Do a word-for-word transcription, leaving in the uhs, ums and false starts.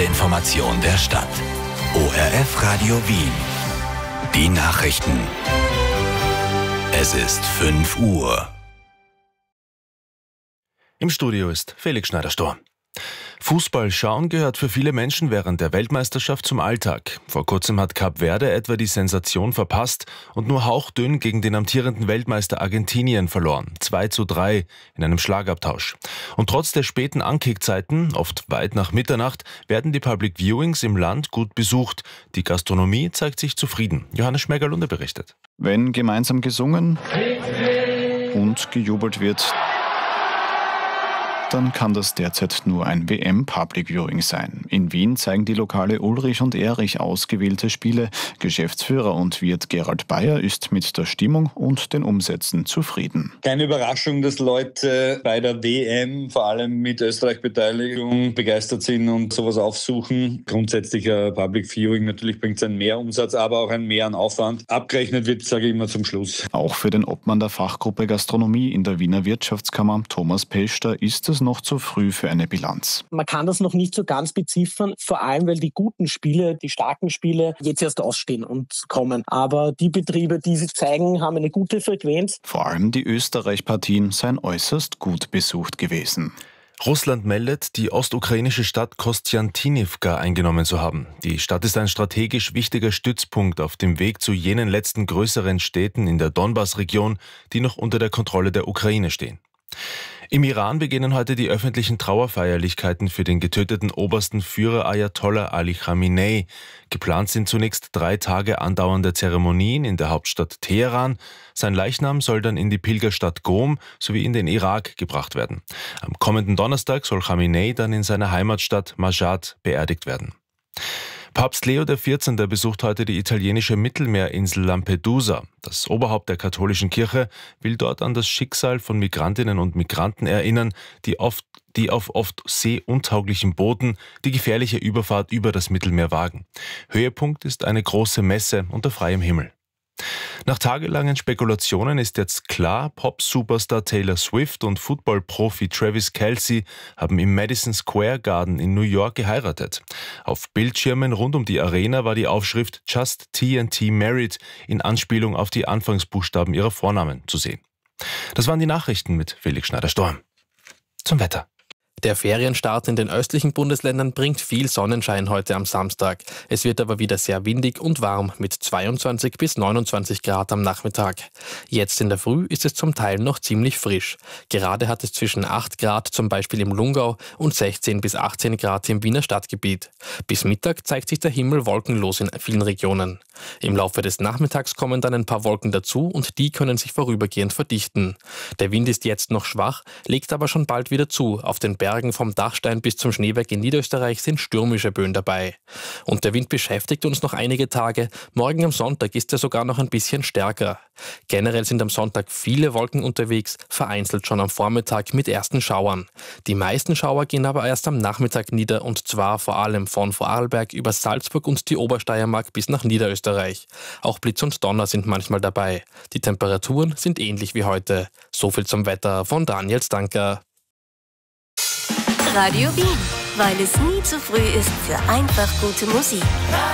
Information der Stadt. O R F Radio Wien. Die Nachrichten. Es ist fünf Uhr. Im Studio ist Felix Schneider-Stor. Fußball schauen gehört für viele Menschen während der Weltmeisterschaft zum Alltag. Vor kurzem hat Kap Verde etwa die Sensation verpasst und nur hauchdünn gegen den amtierenden Weltmeister Argentinien verloren. zwei zu drei in einem Schlagabtausch. Und trotz der späten Ankickzeiten, oft weit nach Mitternacht, werden die Public Viewings im Land gut besucht. Die Gastronomie zeigt sich zufrieden. Johannes Schmegerlunde berichtet. Wenn gemeinsam gesungen und gejubelt wird, dann kann das derzeit nur ein W M-Public Viewing sein. In Wien zeigen die Lokale Ulrich und Erich ausgewählte Spiele. Geschäftsführer und Wirt Gerald Bayer ist mit der Stimmung und den Umsätzen zufrieden. Keine Überraschung, dass Leute bei der W M, vor allem mit Österreich-Beteiligung, begeistert sind und sowas aufsuchen. Grundsätzlich ein Public Viewing, natürlich bringt es einen Mehrumsatz, aber auch einen Mehr an Aufwand. Abgerechnet wird, sage ich immer, zum Schluss. Auch für den Obmann der Fachgruppe Gastronomie in der Wiener Wirtschaftskammer, Thomas Peschter, ist es noch zu früh für eine Bilanz. Man kann das noch nicht so ganz beziffern, vor allem weil die guten Spiele, die starken Spiele jetzt erst ausstehen und kommen. Aber die Betriebe, die sie zeigen, haben eine gute Frequenz. Vor allem die Österreich-Partien seien äußerst gut besucht gewesen. Russland meldet, die ostukrainische Stadt Kostjantinivka eingenommen zu haben. Die Stadt ist ein strategisch wichtiger Stützpunkt auf dem Weg zu jenen letzten größeren Städten in der Donbass-Region, die noch unter der Kontrolle der Ukraine stehen. Im Iran beginnen heute die öffentlichen Trauerfeierlichkeiten für den getöteten obersten Führer Ayatollah Ali Khamenei. Geplant sind zunächst drei Tage andauernde Zeremonien in der Hauptstadt Teheran. Sein Leichnam soll dann in die Pilgerstadt Qom sowie in den Irak gebracht werden. Am kommenden Donnerstag soll Khamenei dann in seiner Heimatstadt Mashhad beerdigt werden. Papst Leo der vierzehnte besucht heute die italienische Mittelmeerinsel Lampedusa. Das Oberhaupt der katholischen Kirche will dort an das Schicksal von Migrantinnen und Migranten erinnern, die, oft, die auf oft seeuntauglichem Boden die gefährliche Überfahrt über das Mittelmeer wagen. Höhepunkt ist eine große Messe unter freiem Himmel. Nach tagelangen Spekulationen ist jetzt klar, Pop-Superstar Taylor Swift und Football-Profi Travis Kelce haben im Madison Square Garden in New York geheiratet. Auf Bildschirmen rund um die Arena war die Aufschrift Just T N T Married in Anspielung auf die Anfangsbuchstaben ihrer Vornamen zu sehen. Das waren die Nachrichten mit Felix Schneider-Stor. Zum Wetter. Der Ferienstart in den östlichen Bundesländern bringt viel Sonnenschein heute am Samstag. Es wird aber wieder sehr windig und warm mit zweiundzwanzig bis neunundzwanzig Grad am Nachmittag. Jetzt in der Früh ist es zum Teil noch ziemlich frisch. Gerade hat es zwischen acht Grad zum Beispiel im Lungau und sechzehn bis achtzehn Grad im Wiener Stadtgebiet. Bis Mittag zeigt sich der Himmel wolkenlos in vielen Regionen. Im Laufe des Nachmittags kommen dann ein paar Wolken dazu und die können sich vorübergehend verdichten. Der Wind ist jetzt noch schwach, legt aber schon bald wieder zu. Auf den Bergen vom Dachstein bis zum Schneeberg in Niederösterreich sind stürmische Böen dabei. Und der Wind beschäftigt uns noch einige Tage. Morgen am Sonntag ist er sogar noch ein bisschen stärker. Generell sind am Sonntag viele Wolken unterwegs, vereinzelt schon am Vormittag mit ersten Schauern. Die meisten Schauer gehen aber erst am Nachmittag nieder und zwar vor allem von Vorarlberg über Salzburg und die Obersteiermark bis nach Niederösterreich. Auch Blitz und Donner sind manchmal dabei. Die Temperaturen sind ähnlich wie heute. So viel zum Wetter von Daniel Stanker. Radio Wien, weil es nie zu früh ist für einfach gute Musik.